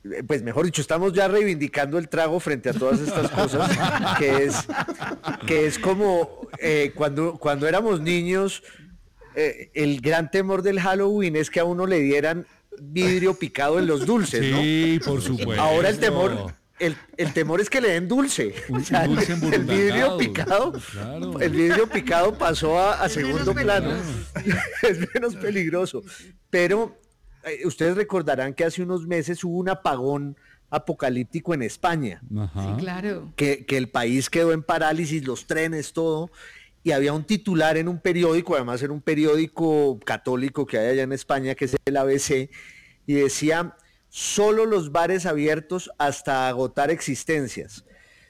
pues mejor dicho, estamos ya reivindicando el trago frente a todas estas cosas, que es como cuando éramos niños, el gran temor del Halloween es que a uno le dieran vidrio picado en los dulces, ¿no? Sí, por supuesto. Ahora el temor es que le den dulce. O sea, Dulce el vidrio picado, claro. el vidrio picado pasó a segundo plano. Es menos peligroso. Pero ustedes recordarán que hace unos meses hubo un apagón apocalíptico en España. Ajá. Sí, claro. Que el país quedó en parálisis, los trenes, todo. Y había un titular en un periódico, además era un periódico católico que hay allá en España, que es el ABC, y decía: solo los bares abiertos hasta agotar existencias.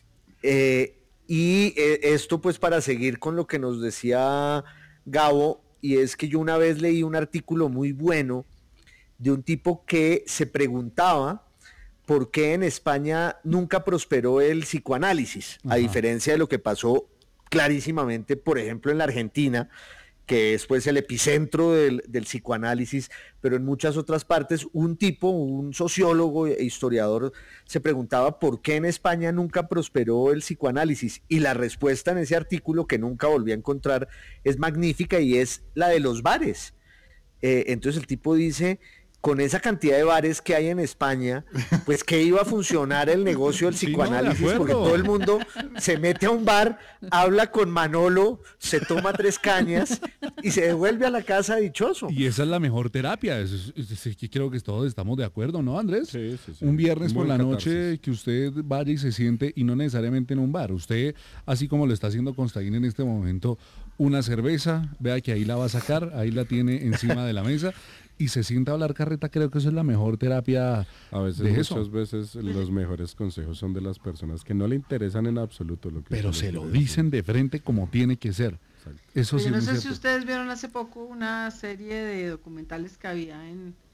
Esto pues para seguir con lo que nos decía Gabo, y es que yo una vez leí un artículo muy bueno de un tipo que se preguntaba por qué en España nunca prosperó el psicoanálisis, a diferencia de lo que pasó clarísimamente, por ejemplo, en la Argentina, que es pues el epicentro del psicoanálisis, pero en muchas otras partes un tipo, un sociólogo e historiador, se preguntaba por qué en España nunca prosperó el psicoanálisis, y la respuesta en ese artículo, que nunca volví a encontrar, es magnífica y es la de los bares. Entonces el tipo dice: con esa cantidad de bares que hay en España, pues que iba a funcionar el negocio del Sí, no, de psicoanálisis, acuerdo. porque todo el mundo se mete a un bar, habla con Manolo, se toma 3 cañas y se devuelve a la casa dichoso. Y esa es la mejor terapia. Que creo que todos estamos de acuerdo, ¿no, Andrés? Sí, sí, sí. Un viernes por Muy la catarsis. noche que usted vaya y se siente, y no necesariamente en un bar. Usted, así como lo está haciendo Constaín en este momento, una cerveza, vea que ahí la va a sacar, ahí la tiene encima de la mesa, y se sienta a hablar carreta. Creo que eso es la mejor terapia A veces, de eso. muchas veces, los mejores consejos son de las personas que no le interesan en absoluto lo que Pero usted se les lo quiere dicen decir. de frente como tiene que ser. Exacto. Eso sí Yo es no muy sé si cierto. ustedes vieron hace poco una serie de documentales que había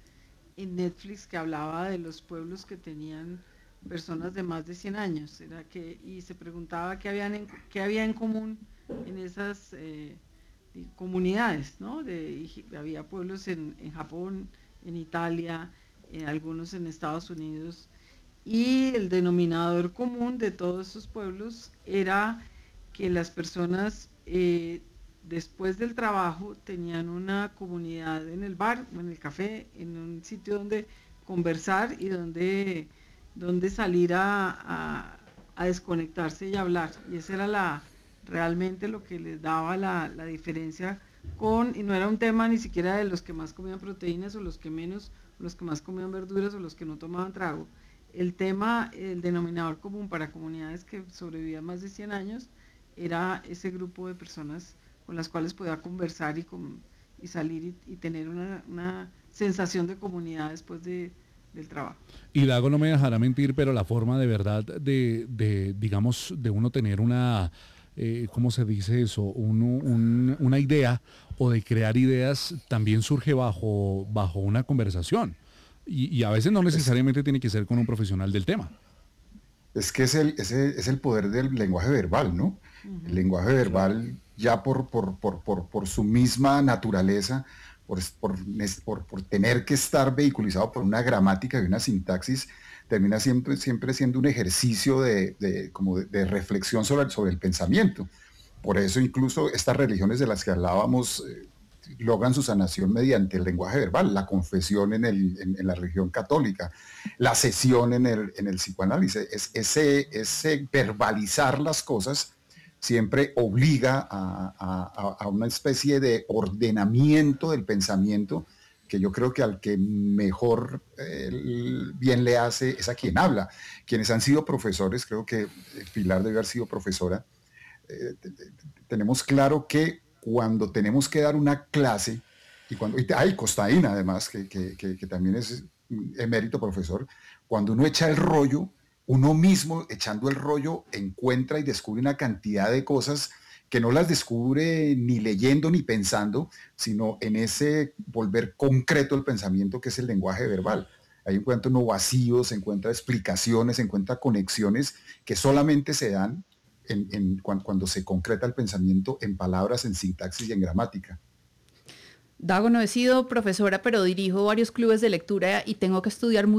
en Netflix, que hablaba de los pueblos que tenían personas de más de 100 años, y se preguntaba qué había en común en esas comunidades, ¿no? Había pueblos en Japón, en Italia, algunos en Estados Unidos, y el denominador común de todos esos pueblos era que las personas, después del trabajo, tenían una comunidad en el bar o en el café, en un sitio donde conversar y donde salir a desconectarse y hablar. Y esa era realmente lo que les daba la diferencia y no era un tema ni siquiera de los que más comían proteínas o los que menos, los que más comían verduras o los que no tomaban trago. El denominador común para comunidades que sobrevivían más de 100 años era ese grupo de personas con las cuales podía conversar y salir y tener una sensación de comunidad después del trabajo. Y Dago no me dejará mentir, pero la forma de verdad digamos, de uno tener una, ¿cómo se dice eso? Una idea, o de crear ideas, también surge bajo una conversación. Y a veces no necesariamente tiene que ser con un profesional del tema. Es que es el poder del lenguaje verbal, ¿no? El lenguaje verbal, ya por su misma naturaleza, por tener que estar vehiculizado por una gramática y una sintaxis, termina siempre siendo un ejercicio de reflexión sobre el pensamiento. Por eso incluso estas religiones de las que hablábamos logran su sanación mediante el lenguaje verbal, la confesión en la religión católica, la sesión en el psicoanálisis. Ese verbalizar las cosas siempre obliga a una especie de ordenamiento del pensamiento, que yo creo que al que mejor bien le hace es a quien habla. Quienes han sido profesores, creo que Pilar debe haber sido profesora, tenemos claro que cuando tenemos que dar una clase, hay Costaín además, que también es emérito profesor, cuando uno echa el rollo, uno mismo echando el rollo encuentra y descubre una cantidad de cosas que no las descubre ni leyendo ni pensando, sino en ese volver concreto el pensamiento, que es el lenguaje verbal. Ahí encuentra uno vacíos, se encuentra explicaciones, se encuentra conexiones que solamente se dan cuando se concreta el pensamiento en palabras, en sintaxis y en gramática. Dago, no he sido profesora, pero dirijo varios clubes de lectura y tengo que estudiar